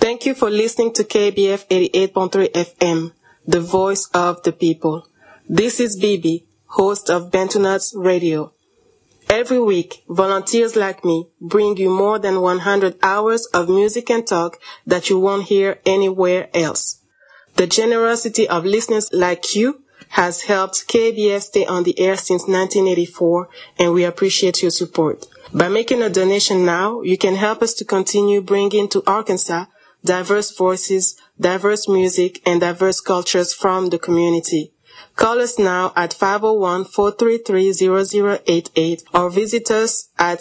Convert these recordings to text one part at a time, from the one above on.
Thank you for listening to KBF 88.3 FM, the voice of the people. This is Bibi, host of Bentonauts Radio. Every week, volunteers like me bring you more than 100 hours of music and talk that you won't hear anywhere else. The generosity of listeners like you has helped KBF stay on the air since 1984, and we appreciate your support. By making a donation now, you can help us to continue bringing to Arkansas diverse voices, diverse music, and diverse cultures from the community. Call us now at 501-433-0088 or visit us at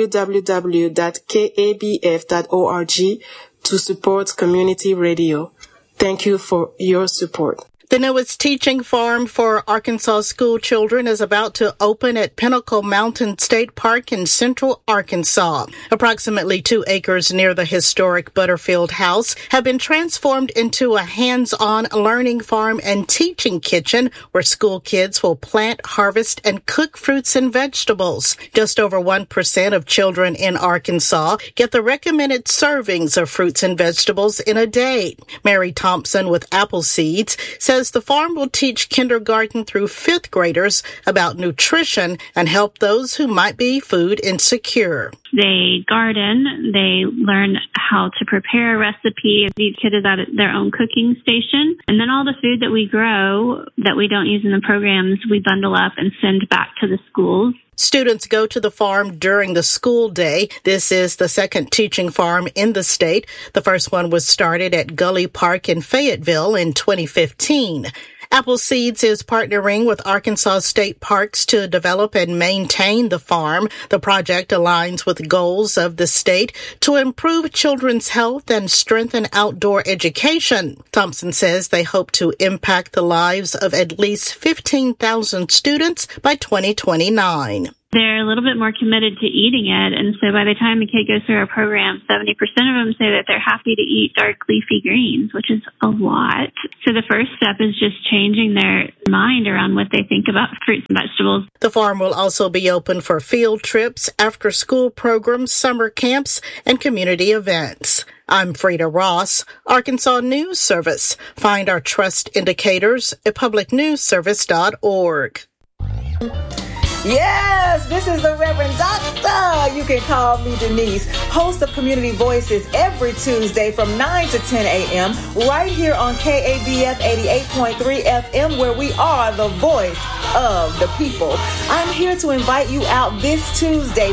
www.kabf.org to support community radio. Thank you for your support. The newest teaching farm for Arkansas school children is about to open at Pinnacle Mountain State Park in central Arkansas. Approximately 2 acres near the historic Butterfield House have been transformed into a hands-on learning farm and teaching kitchen where school kids will plant, harvest, and cook fruits and vegetables. Just over 1% of children in Arkansas get the recommended servings of fruits and vegetables in a day. Mary Thompson with Apple Seeds says the farm will teach kindergarten through 5th graders about nutrition and help those who might be food insecure. They garden, they learn how to prepare a recipe. Each kid is at their own cooking station. And then all the food that we grow that we don't use in the programs, we bundle up and send back to the schools. Students go to the farm during the school day. This is the second teaching farm in the state. The first one was started at Gully Park in Fayetteville in 2015. Apple Seeds is partnering with Arkansas State Parks to develop and maintain the farm. The project aligns with goals of the state to improve children's health and strengthen outdoor education. Thompson says they hope to impact the lives of at least 15,000 students by 2029. They're a little bit more committed to eating it, and so by the time a kid goes through our program, 70% of them say that they're happy to eat dark leafy greens, which is a lot. So the first step is just changing their mind around what they think about fruits and vegetables. The farm will also be open for field trips, after-school programs, summer camps, and community events. I'm Frida Ross, Arkansas News Service. Find our trust indicators at publicnewsservice.org. Yes, this is the Reverend Doctor. You can call me Denise, host of Community Voices every Tuesday from 9 to 10 a.m. right here on KABF 88.3 FM, where we are the voice of the people. I'm here to invite you out this Tuesday,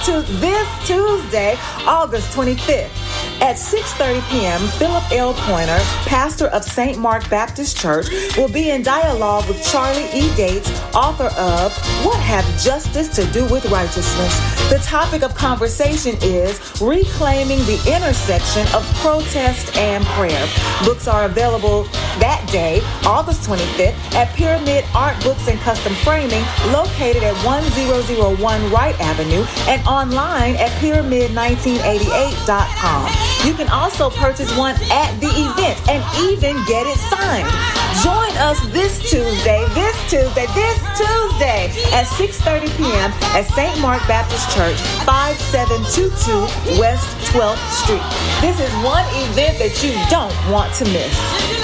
August 25th. At 6:30 p.m., Philip L. Pointer, pastor of St. Mark Baptist Church, will be in dialogue with Charlie E. Dates, author of What Have Justice to Do with Righteousness? The topic of conversation is reclaiming the intersection of protest and prayer. Books are available that day, August 25th, at Pyramid Art Books and Custom Framing, located at 1001 Wright Avenue, and online at pyramid1988.com. You can also purchase one at the event and even get it signed. Join us this Tuesday at 6:30 p.m. at St. Mark Baptist Church, 5722 West 12th Street. This is one event that you don't want to miss.